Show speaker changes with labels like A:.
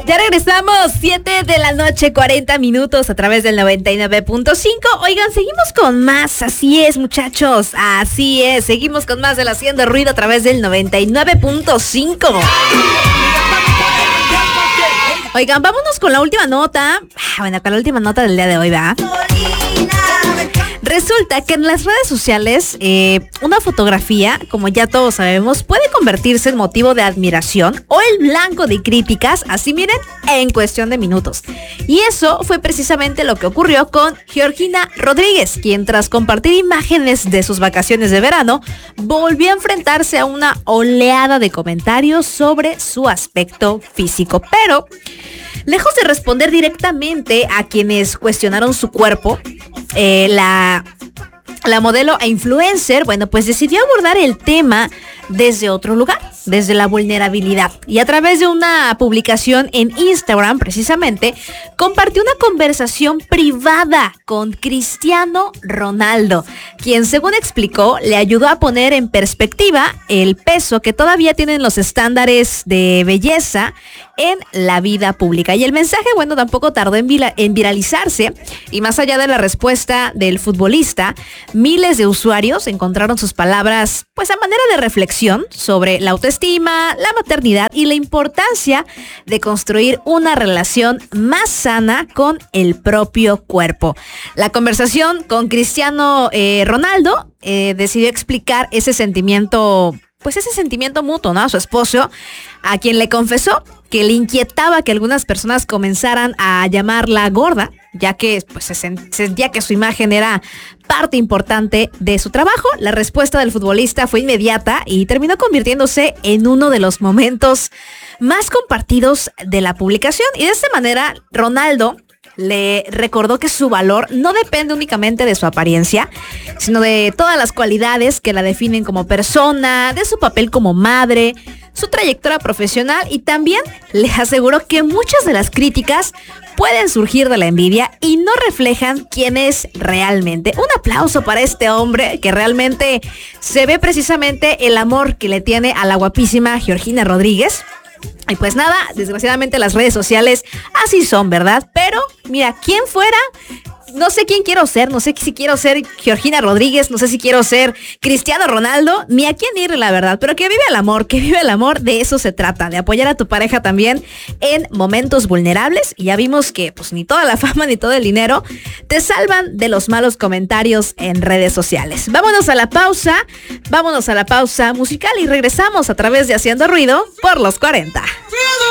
A: Ya regresamos, 7 de la noche, 40 minutos a través del 99.5. Oigan, seguimos con más, así es, muchachos, así es, seguimos con más del Haciendo Ruido a través del 99.5. Oigan, vámonos con la última nota. Bueno, con la última nota del día de hoy, ¿va? Resulta que en las redes sociales, una fotografía, como ya todos sabemos, puede convertirse en motivo de admiración o el blanco de críticas, así miren, en cuestión de minutos. Y eso fue precisamente lo que ocurrió con Georgina Rodríguez, quien tras compartir imágenes de sus vacaciones de verano, volvió a enfrentarse a una oleada de comentarios sobre su aspecto físico. Pero, lejos de responder directamente a quienes cuestionaron su cuerpo, la modelo e influencer, bueno, pues decidió abordar el tema desde otro lugar, desde la vulnerabilidad. Y a través de una publicación en Instagram, precisamente, compartió una conversación privada con Cristiano Ronaldo, quien, según explicó, le ayudó a poner en perspectiva el peso que todavía tienen los estándares de belleza en la vida pública. Y el mensaje, bueno, tampoco tardó en viralizarse, y más allá de la respuesta del futbolista, miles de usuarios encontraron sus palabras, pues a manera de reflexión sobre la autoestima, la maternidad y la importancia de construir una relación más sana con el propio cuerpo. La conversación con Cristiano Ronaldo decidió explicar ese sentimiento mutuo, ¿no? A su esposo, a quien le confesó que le inquietaba que algunas personas comenzaran a llamarla gorda, ya que pues, se sentía que su imagen era parte importante de su trabajo. La respuesta del futbolista fue inmediata y terminó convirtiéndose en uno de los momentos más compartidos de la publicación. Y de esta manera, Ronaldo le recordó que su valor no depende únicamente de su apariencia, sino de todas las cualidades que la definen como persona, de su papel como madre, su trayectoria profesional, y también le aseguró que muchas de las críticas pueden surgir de la envidia y no reflejan quién es realmente. Un aplauso para este hombre, que realmente se ve precisamente el amor que le tiene a la guapísima Georgina Rodríguez. Y pues nada, desgraciadamente las redes sociales así son, ¿verdad? Pero mira, ¿quién fuera? No sé quién quiero ser, no sé si quiero ser Georgina Rodríguez, no sé si quiero ser Cristiano Ronaldo, ni a quién ir, la verdad, pero que vive el amor, de eso se trata, de apoyar a tu pareja también en momentos vulnerables. Y ya vimos que pues ni toda la fama ni todo el dinero te salvan de los malos comentarios en redes sociales. Vámonos a la pausa musical y regresamos a través de Haciendo Ruido por los 40.